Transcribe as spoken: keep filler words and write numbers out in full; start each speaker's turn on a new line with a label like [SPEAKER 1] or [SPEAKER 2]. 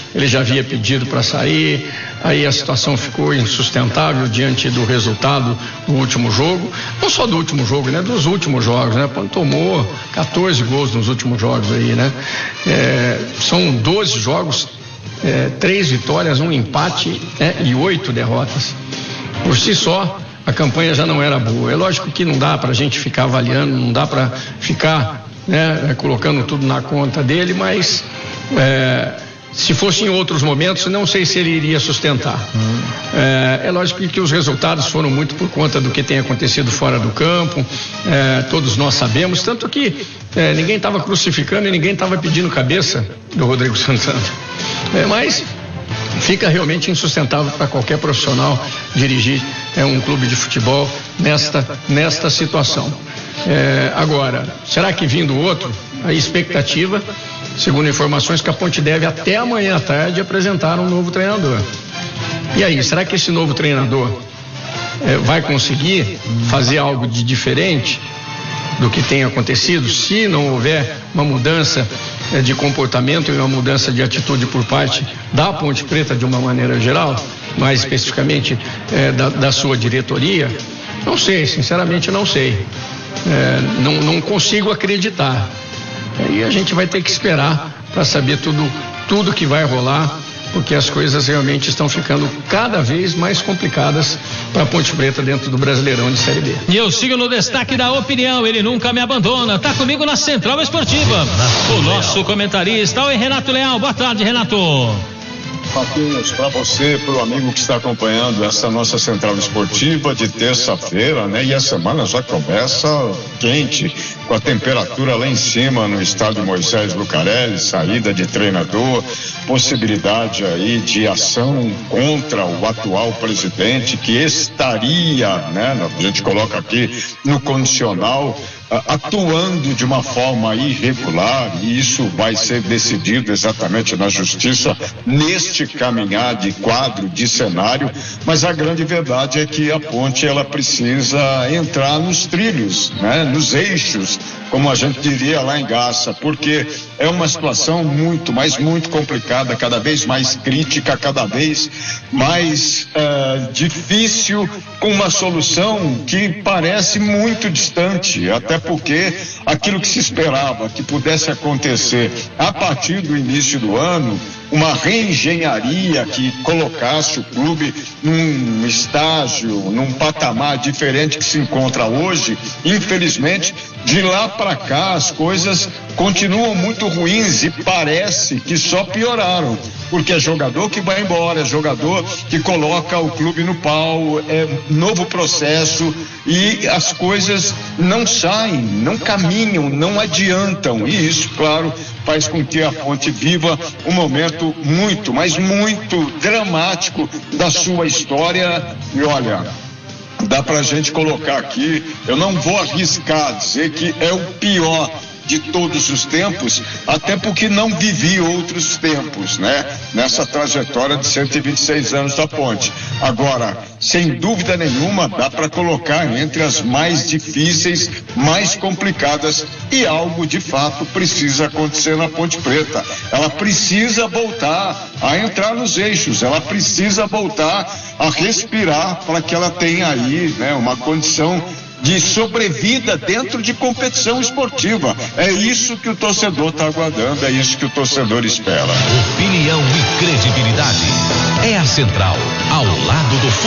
[SPEAKER 1] ele já havia pedido para sair, aí a situação ficou insustentável diante do resultado do último jogo, não só do último jogo, né, dos últimos jogos, né, quando tomou quatorze gols nos últimos jogos aí, né, é, são doze jogos, é, três vitórias, um empate, né, e oito derrotas. Por si só, a campanha já não era boa. É lógico que não dá para a gente ficar avaliando, não dá para ficar, né, colocando tudo na conta dele, mas é, se fosse em outros momentos, não sei se ele iria sustentar. Uhum. É, é lógico que os resultados foram muito por conta do que tem acontecido fora do campo, é, todos nós sabemos, tanto que é, ninguém estava crucificando e ninguém estava pedindo cabeça do Rodrigo Santana. É, mas fica realmente insustentável para qualquer profissional dirigir é, um clube de futebol nesta, nesta situação. É, agora, será que vindo outro, a expectativa, segundo informações, que a Ponte deve até amanhã à tarde apresentar um novo treinador. E aí, será que esse novo treinador é, vai conseguir fazer algo de diferente do que tem acontecido? Se não houver uma mudança é, de comportamento e uma mudança de atitude por parte da Ponte Preta de uma maneira geral, mais especificamente é, da, da sua diretoria, não sei, sinceramente não sei. É, não, não consigo acreditar. Aí a gente vai ter que esperar para saber tudo, tudo que vai rolar, porque as coisas realmente estão ficando cada vez mais complicadas para a Ponte Preta dentro do Brasileirão de Série B.
[SPEAKER 2] E eu sigo no destaque da opinião, ele nunca me abandona, tá comigo na Central Esportiva. O nosso comentarista, oi Renato Leal, boa tarde Renato.
[SPEAKER 3] Marquinhos, para você, para o amigo que está acompanhando essa nossa Central Esportiva de terça-feira, né? E a semana já começa quente, com a temperatura lá em cima no estádio Moisés Lucarelli, saída de treinador, possibilidade aí de ação contra o atual presidente que estaria, né? A gente coloca aqui no condicional, atuando de uma forma irregular, e isso vai ser decidido exatamente na justiça neste caminhar de quadro, de cenário, mas a grande verdade é que a Ponte ela precisa entrar nos trilhos, né, nos eixos, como a gente diria lá em Garça, porque é uma situação muito, mas muito complicada, cada vez mais crítica, cada vez mais uh, difícil, com uma solução que parece muito distante, até porque aquilo que se esperava que pudesse acontecer a partir do início do ano, uma reengenharia que colocasse o clube num estágio, num patamar diferente que se encontra hoje, infelizmente, de lá para cá as coisas continuam muito ruins e parece que só pioraram, porque é jogador que vai embora, é jogador que coloca o clube no pau, é novo processo e as coisas não saem, não caminham, não adiantam, e isso, claro, faz com que a Ponte viva um momento muito, mas muito dramático da sua história. E olha, dá pra gente colocar aqui, eu não vou arriscar dizer que é o pior de todos os tempos, até porque não vivi outros tempos, né? Nessa trajetória de cento e vinte e seis anos da Ponte. Agora, sem dúvida nenhuma, dá para colocar entre as mais difíceis, mais complicadas, e algo de fato precisa acontecer na Ponte Preta. Ela precisa voltar a entrar nos eixos, ela precisa voltar a respirar para que ela tenha aí, né, uma condição de sobrevida dentro de competição esportiva. É isso que o torcedor está aguardando, é isso que o torcedor espera.
[SPEAKER 4] Opinião e credibilidade. É a Central, ao lado do futebol.